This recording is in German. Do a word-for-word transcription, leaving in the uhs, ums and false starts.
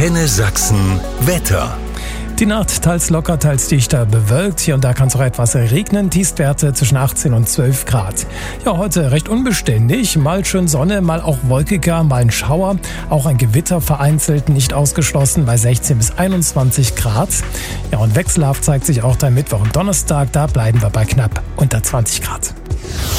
Antenne Sachsen Wetter. Die Nacht teils locker, teils dichter bewölkt. Hier und da kann es auch etwas regnen. Tiefstwerte zwischen achtzehn und zwölf Grad. Ja, heute recht unbeständig. Mal schön Sonne, mal auch wolkiger, mal ein Schauer. Auch ein Gewitter vereinzelt nicht ausgeschlossen bei sechzehn bis einundzwanzig Grad. Ja, und wechselhaft zeigt sich auch der Mittwoch und Donnerstag. Da bleiben wir bei knapp unter zwanzig Grad.